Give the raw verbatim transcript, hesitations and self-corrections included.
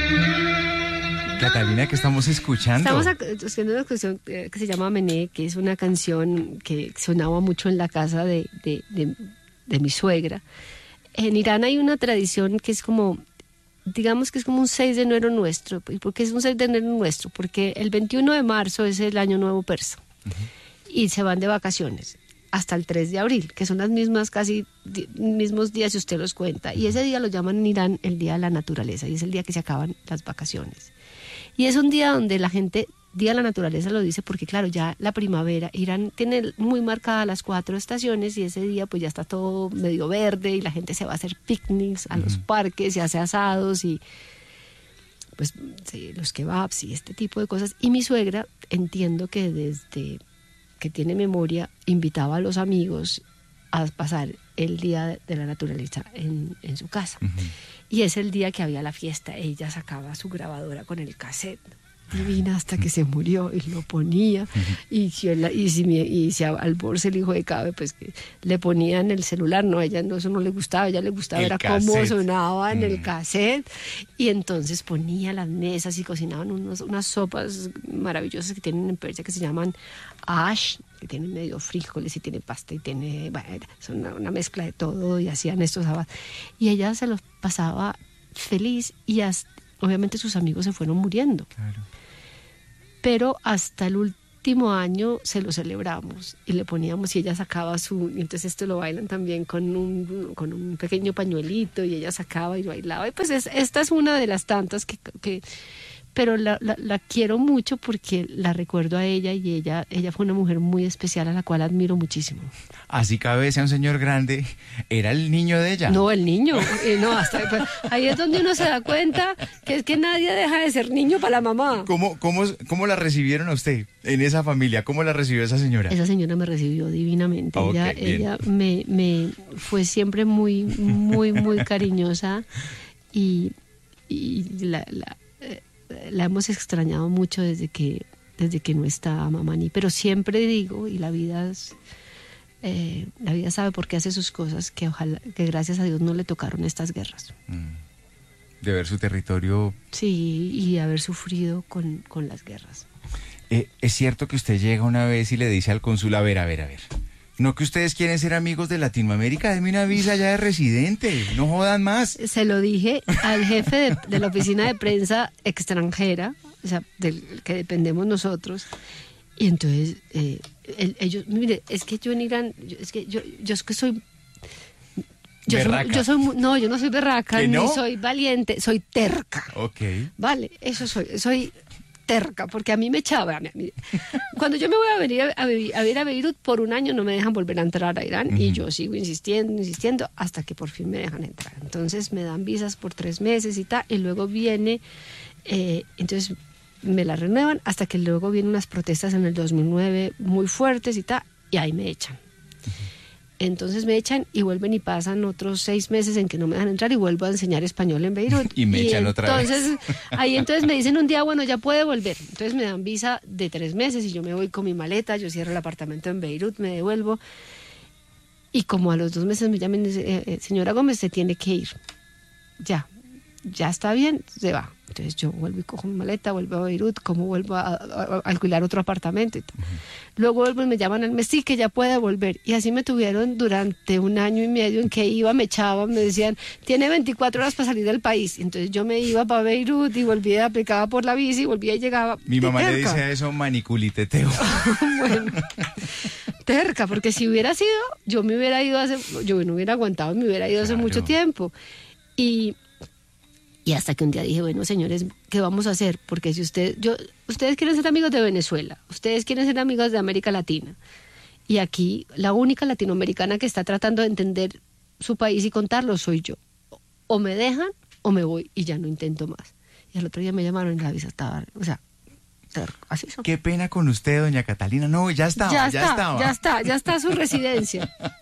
Catalina, ¿qué estamos escuchando? Estamos haciendo una canción que se llama Mené, que es una canción que sonaba mucho en la casa de, de, de, de mi suegra. En Irán hay una tradición que es como, digamos que es como un seis de enero nuestro. ¿Por qué es un seis de enero nuestro? Porque el veintiuno de marzo es el año nuevo persa. Uh-huh. Y se van de vacaciones hasta el tres de abril, que son las mismas, casi di- mismos días si usted los cuenta. Y ese día lo llaman en Irán el Día de la Naturaleza, y es el día que se acaban las vacaciones. Y es un día donde la gente, Día de la Naturaleza lo dice porque claro, ya la primavera, Irán tiene muy marcadas las cuatro estaciones y ese día pues ya está todo medio verde y la gente se va a hacer picnics a uh-huh. los parques y hace asados y pues sí, los kebabs y este tipo de cosas. Y mi suegra, entiendo que desde que tiene memoria, invitaba a los amigos a pasar el Día de la Naturaleza en, en su casa. Uh-huh. Y es el día que había la fiesta. Ella sacaba su grabadora con el cassette divina hasta que se murió y lo ponía. Uh-huh. Y si, el, y si, mi, y si al Borse, el hijo de Cabe, pues que le ponían el celular, no, a ella no, eso no le gustaba, a ella le gustaba, el era cassette. Cómo sonaba en uh-huh. el cassette. Y entonces ponía las mesas y cocinaban unos, unas sopas maravillosas que tienen en Persia que se llaman ash, que tienen medio frijoles y tiene pasta y tiene, bueno, son una, una mezcla de todo y hacían estos sábados. Y ella se los pasaba feliz y hasta, obviamente sus amigos se fueron muriendo. Claro. Pero hasta el último año se lo celebramos y le poníamos y ella sacaba su, y entonces esto lo bailan también con un, con un pequeño pañuelito y ella sacaba y bailaba. Y pues es, esta es una de las tantas que... que pero la, la, la quiero mucho porque la recuerdo a ella y ella ella fue una mujer muy especial a la cual admiro muchísimo. Así Cabe, sea un señor grande, ¿era el niño de ella? No, el niño, eh, no, hasta, pues, ahí es donde uno se da cuenta que es que nadie deja de ser niño para la mamá. ¿Cómo, cómo, cómo la recibieron a usted en esa familia? ¿Cómo la recibió esa señora? Esa señora me recibió divinamente. Okay, ella bien. ella me, me fue siempre muy, muy, muy cariñosa y, y la... la la hemos extrañado mucho desde que desde que no está Mamani, pero siempre digo, y la vida es, eh, la vida sabe por qué hace sus cosas, que ojalá, que gracias a Dios no le tocaron estas guerras. Mm. De ver su territorio. Sí, y haber sufrido con, con las guerras. Eh, es cierto que usted llega una vez y le dice al cónsul, a ver, a ver, a ver, no que ustedes quieren ser amigos de Latinoamérica, denme una visa ya de residente, no jodan más. Se lo dije al jefe de, de la oficina de prensa extranjera, o sea, del que dependemos nosotros, y entonces eh, el, ellos, mire, es que yo en Irán, yo, es que yo, yo es que soy... Yo soy, yo soy, no, yo no soy berraca, no? ni soy valiente, soy terca. Ok. Vale, eso soy, soy... terca, porque a mí me echaban. Cuando yo me voy a venir a, a, a ir a Beirut por un año no me dejan volver a entrar a Irán. Uh-huh. Y yo sigo insistiendo, insistiendo hasta que por fin me dejan entrar. Entonces me dan visas por tres meses y tal, y luego viene, eh, entonces me la renuevan hasta que luego vienen unas protestas en el dos mil nueve muy fuertes y tal, y ahí me echan. Uh-huh. Entonces me echan y vuelven y pasan otros seis meses en que no me dejan entrar y vuelvo a enseñar español en Beirut. Y me echan y otra vez. Entonces, ahí entonces me dicen un día, bueno, ya puede volver. Entonces me dan visa de tres meses y yo me voy con mi maleta, yo cierro el apartamento en Beirut, me devuelvo. Y como a los dos meses me llaman y dicen, eh, eh, señora Gómez, se tiene que ir. Ya, ya está bien, se va. Entonces yo vuelvo y cojo mi maleta, vuelvo a Beirut, como vuelvo a, a, a alquilar otro apartamento y tal. Uh-huh. Luego vuelvo y me llaman al mes, sí, que ya puede volver. Y así me tuvieron durante un año y medio en que iba, me echaban, me decían, tiene veinticuatro horas para salir del país. Entonces yo me iba para Beirut y volvía, aplicaba por la visa y volvía y llegaba. Mi mamá terca. Le dice a eso maniculiteteo. Bueno, terca, porque si hubiera sido, yo me hubiera ido hace, yo no hubiera aguantado, me hubiera ido hace claro. mucho tiempo. Y... Y hasta que un día dije, bueno, señores, ¿qué vamos a hacer? Porque si usted, yo, ustedes quieren ser amigos de Venezuela, ustedes quieren ser amigos de América Latina, y aquí la única latinoamericana que está tratando de entender su país y contarlo soy yo. O me dejan o me voy y ya no intento más. Y al otro día me llamaron y la visa estaba, o sea, así son. Qué pena con usted, doña Catalina. No, ya estaba, ya, ya está, estaba. Ya está, ya está su residencia.